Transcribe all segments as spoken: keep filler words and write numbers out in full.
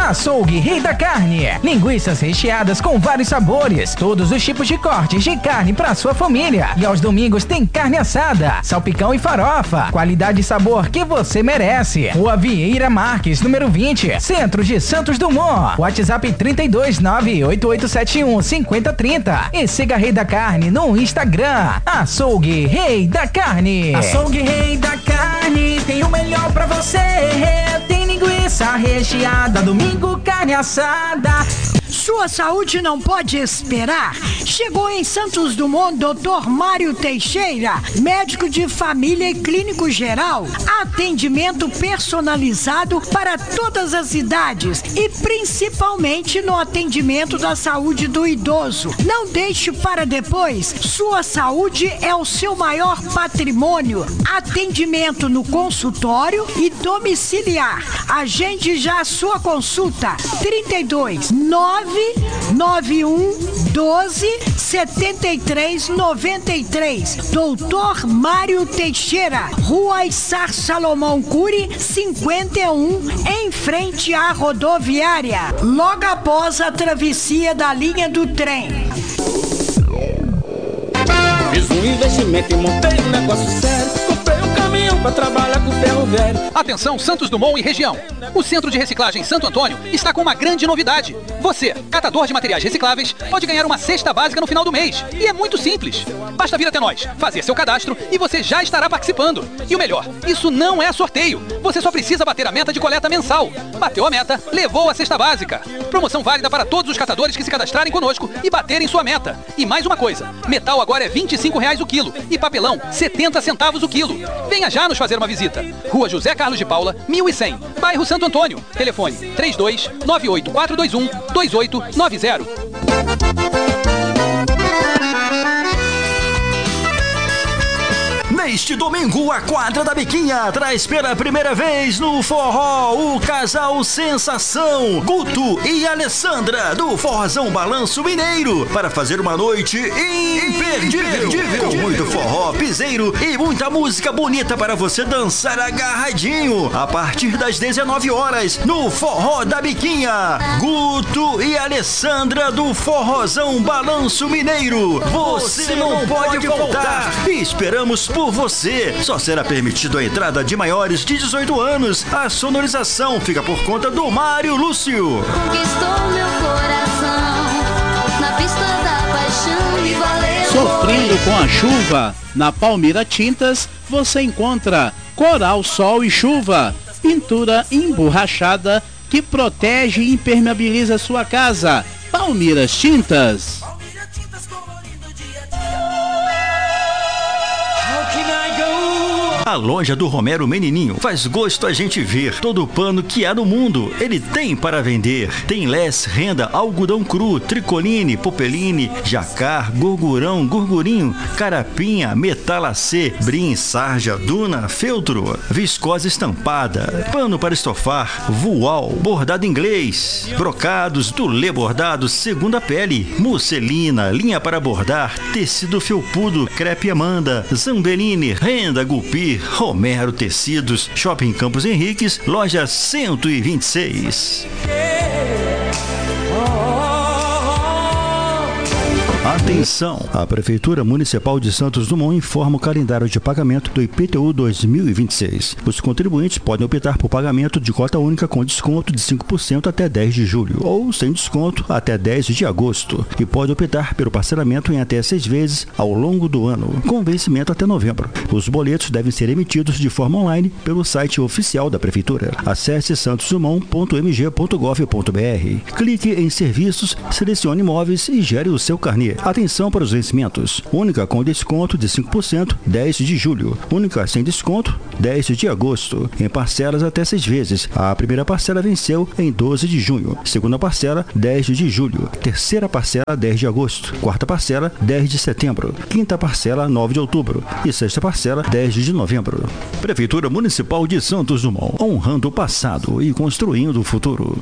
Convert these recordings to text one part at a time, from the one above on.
Açougue Rei da Carne. Linguiças recheadas com vários sabores. Todos os tipos de cortes de carne para sua família. E aos domingos tem carne assada, salpicão e farofa. Qualidade e sabor que você merece. Rua Vieira Marques, número vinte, Centro de Santos Dumont. WhatsApp trinta e dois, nove oito oito sete um, cinco zero três zero. E siga Rei da Carne no Instagram. Açougue Rei da Carne. Açougue Rei da Carne tem o melhor pra você. Tem linguiça recheada, domingo carne assada. Sua saúde não pode esperar. Chegou em Santos Dumont doutor Mário Teixeira, médico de família e clínico geral. Atendimento personalizado para todas as idades e principalmente no atendimento da saúde do idoso. Não deixe para depois. Sua saúde é o seu maior patrimônio. Atendimento no consultório e domiciliar. Agende já a sua consulta. trinta e dois, nove nove um doze setenta e três noventa e três. doutor Mário Teixeira, Rua Issar Salomão Cury, cinquenta e um, em frente à rodoviária, logo após a travessia da linha do trem. Fiz um investimento e montei um negócio sério. Comprei um caminhão pra trabalhar com ferro velho. Atenção Santos Dumont e região. O Centro de Reciclagem Santo Antônio está com uma grande novidade. Você, catador de materiais recicláveis, pode ganhar uma cesta básica no final do mês. E é muito simples. Basta vir até nós, fazer seu cadastro e você já estará participando. E o melhor, isso não é sorteio. Você só precisa bater a meta de coleta mensal. Bateu a meta, levou a cesta básica. Promoção válida para todos os catadores que se cadastrarem conosco e baterem sua meta. E mais uma coisa, metal agora é vinte e cinco reais o quilo e papelão setenta centavos o quilo. Venha já nos fazer uma visita. Rua José Carlos de Paula, mil e cem, bairro Santo Antônio. Telefone três dois nove oito quatro dois um dois oito nove zero. Neste domingo, a quadra da Biquinha traz pela primeira vez no forró o casal sensação Guto e Alessandra do Forrozão Balanço Mineiro para fazer uma noite imperdível, com muito forró, piseiro e muita música bonita para você dançar agarradinho a partir das dezenove horas no Forró da Biquinha. Guto e Alessandra do Forrozão Balanço Mineiro. Você não pode voltar. E esperamos por você. Só será permitido a entrada de maiores de dezoito anos. A sonorização fica por conta do Mário Lúcio. Conquistou meu coração na pista da paixão e valeu. Sofrendo com a chuva, na Palmira Tintas você encontra Coral, Sol e Chuva, pintura emborrachada que protege e impermeabiliza sua casa. Palmiras Tintas. A loja do Romero Menininho faz gosto a gente ver. Todo o pano que há no mundo, ele tem para vender. Tem less, renda, algodão cru, tricoline, popeline, jacar, gorgurão, gorgurinho, carapinha, metalacê, brim, sarja, duna, feltro, viscose estampada, pano para estofar, voal, bordado inglês, brocados, dulê bordado, segunda pele, musselina, linha para bordar, tecido felpudo, crepe Amanda, zambeline, renda, gupi, Romero Tecidos, Shopping Campos Henriques, loja cento e vinte e seis. Atenção! A Prefeitura Municipal de Santos Dumont informa o calendário de pagamento do I P T U dois mil e vinte e seis. Os contribuintes podem optar por pagamento de cota única com desconto de cinco por cento até dez de julho, ou sem desconto até dez de agosto, e pode optar pelo parcelamento em até seis vezes ao longo do ano, com vencimento até novembro. Os boletos devem ser emitidos de forma online pelo site oficial da Prefeitura. Acesse santos dumont ponto m g ponto gov ponto b r. Clique em Serviços, selecione Imóveis e gere o seu carnê. Atenção para os vencimentos. Única com desconto de cinco por cento, dez de julho. Única sem desconto, dez de agosto. Em parcelas até seis vezes. A primeira parcela venceu em doze de junho. Segunda parcela, dez de julho. Terceira parcela, dez de agosto. Quarta parcela, dez de setembro. Quinta parcela, nove de outubro. E sexta parcela, dez de novembro. Prefeitura Municipal de Santos Dumont. Honrando o passado e construindo o futuro.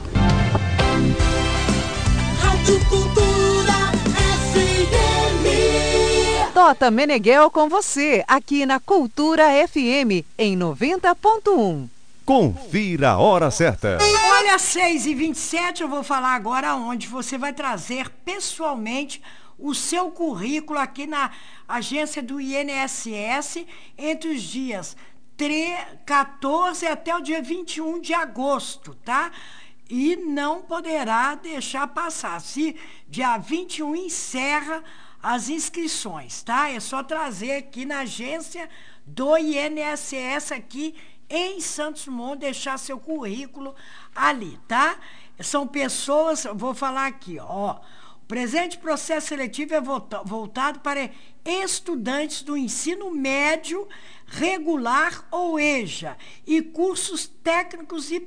Tota Meneghel com você, aqui na Cultura F M, em noventa ponto um. Confira a hora certa. Olha, seis e vinte e sete, eu vou falar agora onde você vai trazer pessoalmente o seu currículo aqui na agência do I N S S entre os dias quatorze até o dia vinte e um de agosto, tá? E não poderá deixar passar. Se dia vinte e um encerra as inscrições, tá? É só trazer aqui na agência do I N S S aqui em Santos Dumont, deixar seu currículo ali, tá? São pessoas, vou falar aqui, ó. O presente processo seletivo é voltado para estudantes do ensino médio, regular ou EJA, e cursos técnicos e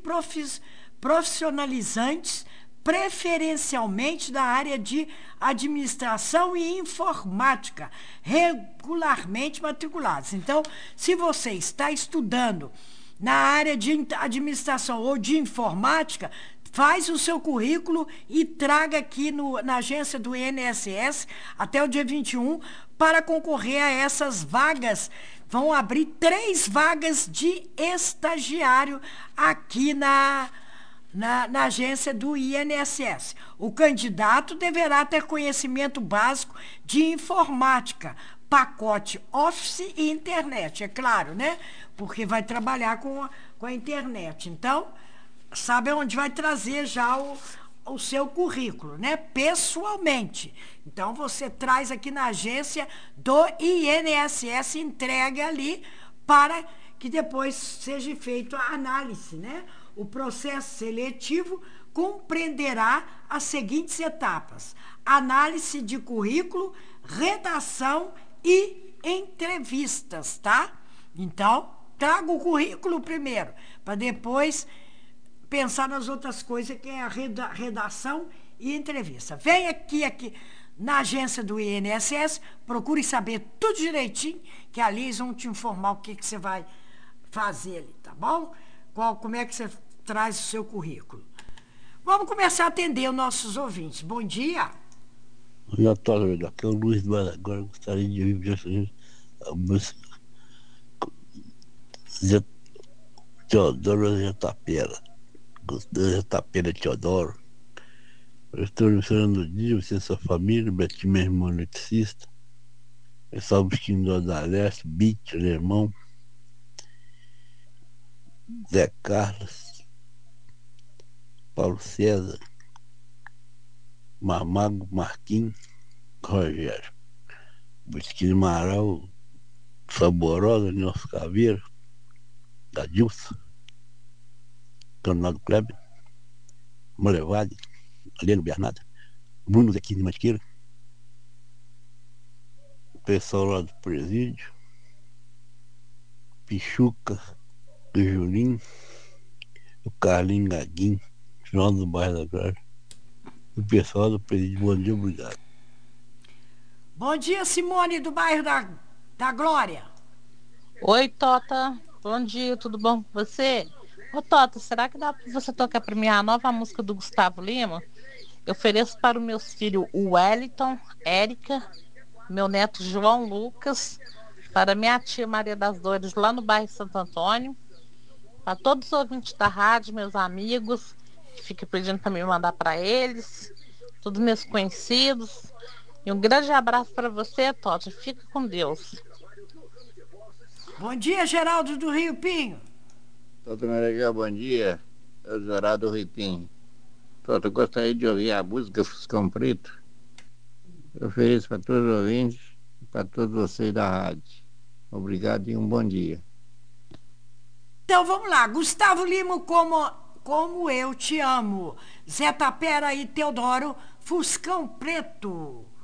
profissionalizantes, preferencialmente da área de administração e informática, regularmente matriculados. Então, se você está estudando na área de administração ou de informática, faz o seu currículo e traga aqui no, na agência do I N S S até o dia vinte e um para concorrer a essas vagas. Vão abrir três vagas de estagiário aqui na, na, na agência do I N S S. O candidato deverá ter conhecimento básico de informática, pacote Office e internet, é claro, né? Porque vai trabalhar com a, com a internet. Então, sabe onde vai trazer já o, o seu currículo, né? Pessoalmente. Então, você traz aqui na agência do I N S S, entrega ali para que depois seja feita a análise, né? O processo seletivo compreenderá as seguintes etapas: análise de currículo, redação e entrevistas, tá? Então, traga o currículo primeiro, para depois pensar nas outras coisas, que é a redação e entrevista. Vem aqui, aqui na agência do I N S S, procure saber tudo direitinho, que ali eles vão te informar o que, que você vai fazer ali, tá bom? Qual, como é que você traz o seu currículo. Vamos começar a atender os nossos ouvintes. Bom dia. Boa tarde, aqui é o Luiz do Agora gostaria de ouvir a música Teodoro Jetapera. Jetapera Teodoro. Eu estou no Fernando Dias, você e sua família, Betinho, meu irmão eletricista. Pessoal buscando da Leste, Bit, Alemão, Zé Carlos, Paulo César, Marmago, Marquinhos, Rogério, Busquinho Amaral, Saborosa, Nelson Caveira, da Dilson, Ronaldo Kleber, Molevade, Alieno Bernardo, Bruno Zequim de Mantiqueira, o pessoal lá do presídio, Pichuca, o Julinho, o Carlinho Gaguinho, João do Bairro da Glória, o pessoal do presídio. Bom dia, obrigado. Bom dia, Simone do Bairro da, da Glória. Oi, Tota. Bom dia, tudo bom com você? Ô, Tota, será que dá pra você tocar pra mim a nova música do Gustavo Lima? Eu ofereço para os meus filhos o Wellington, Érica, meu neto João Lucas, para minha tia Maria das Dores, lá no bairro Santo Antônio, para todos os ouvintes da rádio, meus amigos, que ficam pedindo para me mandar para eles, todos meus conhecidos. E um grande abraço para você, Tota. Fica com Deus. Bom dia, Geraldo do Rio Pinho. Tota Meneghel, bom dia. Eu Geraldo do Rio Pinho. Tota, eu gostaria de ouvir a música Fuscão Preto. Eu ofereço para todos os ouvintes e para todos vocês da rádio. Obrigado e um bom dia. Então vamos lá, Gustavo Lima, como, como eu te amo. Zé Tapera e Teodoro, Fuscão Preto.